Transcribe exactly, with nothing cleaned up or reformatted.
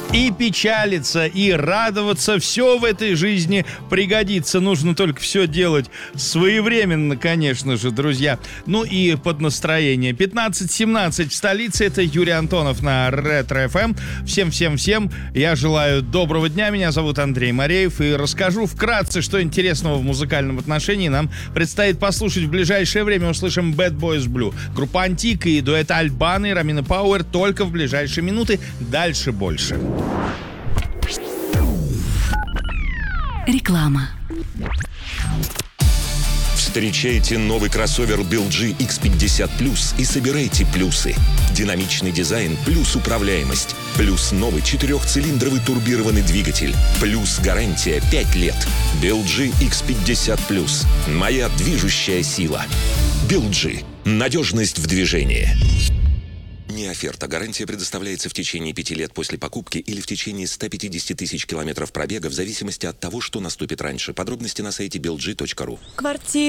И печалиться, и радоваться. Все в этой жизни пригодится. Нужно только все делать своевременно, конечно же, друзья. Ну и под настроение. пятнадцать семнадцать в столице. Это Юрий Антонов на Ретро эф эм. Всем-всем-всем я желаю доброго дня. Меня зовут Андрей Мореев. И расскажу вкратце, что интересного в музыкальном отношении нам предстоит послушать в ближайшее время. Услышим Bad Boys Blue. Группа Антик и дуэт Альбаны и Ромина Пауэр только в ближайшие минуты. Дальше больше. Реклама. Встречайте новый кроссовер би эл джи икс пятьдесят плюс и собирайте плюсы. Динамичный дизайн плюс управляемость. Плюс новый четырехцилиндровый турбированный двигатель. Плюс гарантия пять лет. би эл джи икс пятьдесят плюс. Моя движущая сила. би эл джи. Надежность в движении. Не оферта. Гарантия предоставляется в течение пяти лет после покупки или в течение ста пятидесяти тысяч километров пробега в зависимости от того, что наступит раньше. Подробности на сайте би эл джи точка ру. Квартира.